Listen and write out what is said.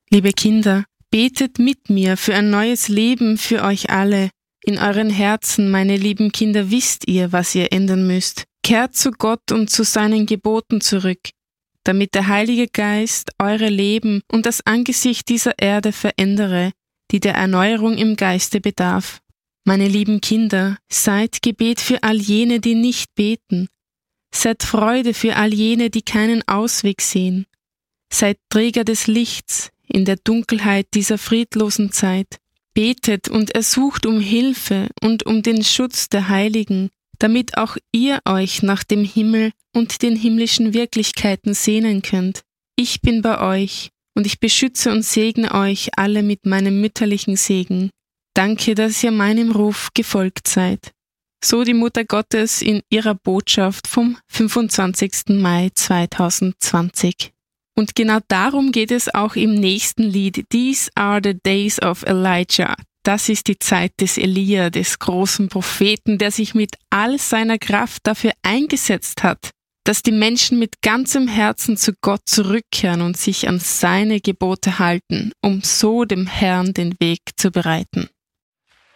Liebe Kinder, betet mit mir für ein neues Leben für euch alle. In euren Herzen, meine lieben Kinder, wisst ihr, was ihr ändern müsst. Kehrt zu Gott und zu seinen Geboten zurück, damit der Heilige Geist eure Leben und das Angesicht dieser Erde verändere, die der Erneuerung im Geiste bedarf. Meine lieben Kinder, seid Gebet für all jene, die nicht beten. Seid Freude für all jene, die keinen Ausweg sehen. Seid Träger des Lichts in der Dunkelheit dieser friedlosen Zeit. Betet und ersucht um Hilfe und um den Schutz der Heiligen, damit auch ihr euch nach dem Himmel und den himmlischen Wirklichkeiten sehnen könnt. Ich bin bei euch und ich beschütze und segne euch alle mit meinem mütterlichen Segen. Danke, dass ihr meinem Ruf gefolgt seid. So die Mutter Gottes in ihrer Botschaft vom 25. Mai 2020. Und genau darum geht es auch im nächsten Lied. These are the days of Elijah. Das ist die Zeit des Elia, des großen Propheten, der sich mit all seiner Kraft dafür eingesetzt hat, dass die Menschen mit ganzem Herzen zu Gott zurückkehren und sich an seine Gebote halten, um so dem Herrn den Weg zu bereiten.